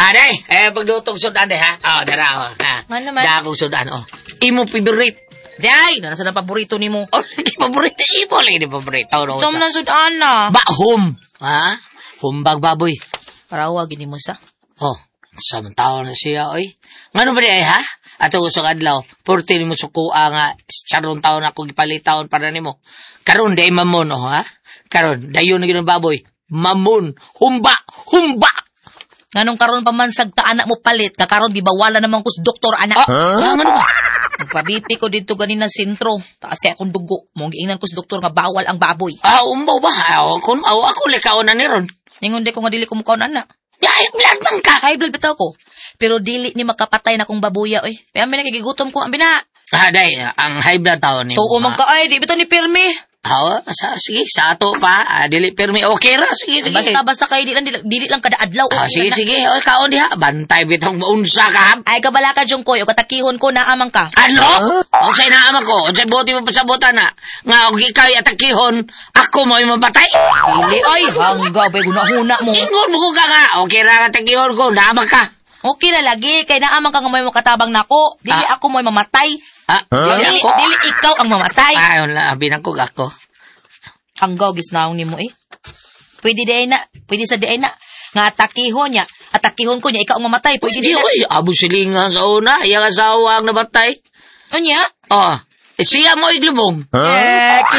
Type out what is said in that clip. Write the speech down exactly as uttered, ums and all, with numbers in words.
Ah, day, eh, pagdutong sudan, day, ha? Oh, dara, oh, ha? Nga naman. Da akong sudan, oh. Imo favorite. Day, nasa na paborito ni mo. Oh, di paborito, imo lang, di paborito, no? Ito man sudan na. Ba, hum. Ha? Humbag baboy. Para huwag ni mo sa. Oh, samantao na siya, oy. Ngano ba di, ha? Ato ko sa kadlaw, porti ni mo sukua nga, charong taon ako gipalitaon para ni mo. Karon, day mamon, oh, ha? Karon, dayon na ginong baboy. Mamon, humba, humba! Nganong karon pa man sagta anak mo palit, kakaron di ba wala namang kus doktor anak. Ah, ah, ngano ba? Nagpa-B P ko dito ganina sentro. Taas kaya akong dugo. Mong giingnan kus doktor nga bawal ang baboy. Ah, umbaw ba? Ah, kung ah, ako likaon na ni ron. Ningon di ko nga dili ko mukaon anak. Ay, blood man ka. High blood bitaw ko. Pero dili ni makapatay na kong babuya oy. Kaya may nakikigutom ko ang bina. Ah, day, ang high blood taon ni Tuo man ka ay, di bitaw ni Pirmi. Ah, sa, sige, sa ato pa. Ah, dili permi. Okay ra, sige, sige. Basta basta kay di lang dili, dili lang kada adlaw. Ah, sige, sige. O, kaon diha. Bantay bitong unsa ka. Ay kabala ka jung koy, o katakihon ko na amang ka. Ano? O sa'y naama ko. O sa'y buti mo pa sa buta na. Nga, og ikaw atakihon, ako mo yung mabatay. Dili ay hangga bay gunahuna mo. Ingon mo ko ka nga. Okay ra atakihon ko. Naama ka. Okay na lagi kay naamang ka nga may makatabang nako. Dili Ah. ako mo'y mamatay. Ah, dili Dili, ako. dili ikaw ang mamatay. Ayun lang, binangkog ako. Hanggaw gisnaong nimo eh. Pwede di ay na, pwede sa di ay na. Nga atakihon niya, atakihon ko niya ikaw ang mamatay. Pwede Hindi, di na. oy. Abo silingan sa una. Iyang asawa ang nabatay. Unya? Oh, eh, siya mo iglubong. Eh,